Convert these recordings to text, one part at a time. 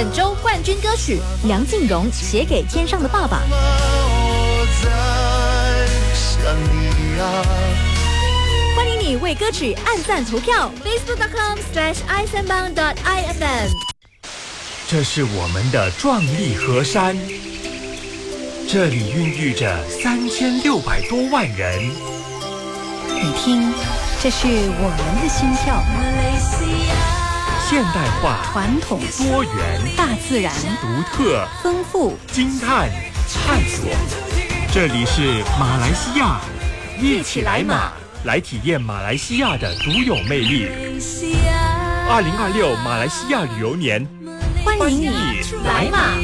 本周冠军歌曲梁静茹写给天上的爸爸。欢迎你为歌曲按赞投票 facebook.com/isanbang.ifm。 这是我们的壮丽河山，这里孕育着3600多万人。 你听，这是我们的心跳。 现代化、 传统、 多元、 大自然、 独特、 丰富、 惊叹、探索。这里是马来西亚，一起来马，来体验马来西亚的独有魅力。2026马来西亚旅游年， 欢迎你来马。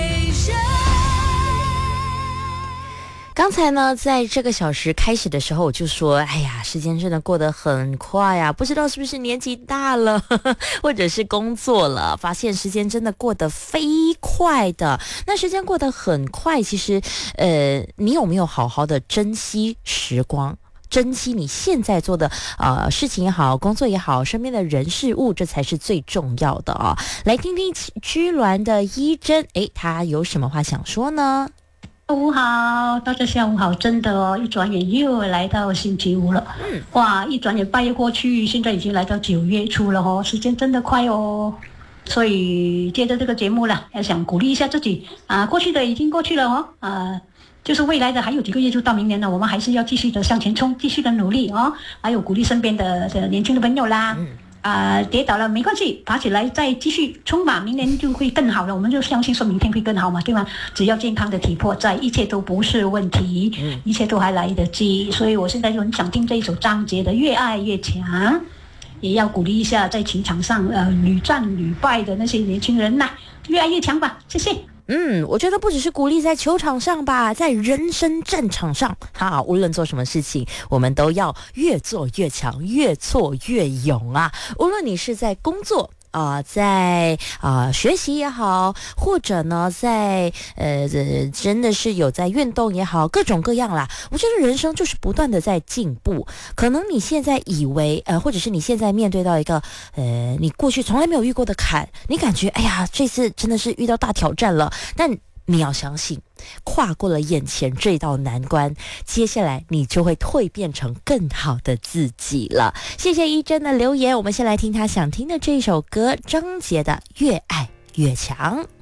刚才呢，在这个小时开始的时候，我就说，哎呀，时间真的过得很快啊！不知道是不是年纪大了，或者是工作了，发现时间真的过得飞快的。那时间过得很快，其实，你有没有好好的珍惜时光？珍惜你现在做的事情也好，工作也好，身边的人事物，这才是最重要的啊！来听听居鸾的依珍，她有什么话想说呢？ 下午好，大家下午好，真的哦，一转眼又来到星期五了。哇，一转眼8月过去，现在已经来到9月初了哦，时间真的快哦。所以借着这个节目了，要想鼓励一下自己啊，过去的已经过去了哦，就是未来的还有几个月就到明年了，我们还是要继续的向前冲，继续的努力哦。还有鼓励身边的年轻的朋友啦。跌倒了没关系，爬起来再继续冲吧，明年就会更好了。我们就相信说明天会更好嘛，对吗？只要健康的体魄在，一切都不是问题，一切都还来得及。所以我现在就很想听这一首张杰的《越爱越强》，也要鼓励一下在情场上屡战屡败的那些年轻人呐，越爱越强吧，谢谢。 我觉得不只是鼓励在球场上吧，在人生战场上，无论做什么事情，我们都要越做越强，越挫越勇啊！无论你是在工作在学习也好，或者呢在真的是有在运动也好，各种各样啦。我觉得人生就是不断的在进步。可能你现在以为或者是你现在面对到一个你过去从来没有遇过的坎，你感觉哎呀这次真的是遇到大挑战了，但你要相信，跨过了眼前这道难关，接下来你就会蜕变成更好的自己了。谢谢依珍的留言，我们先来听她想听的这首歌，张杰的《越爱越强》。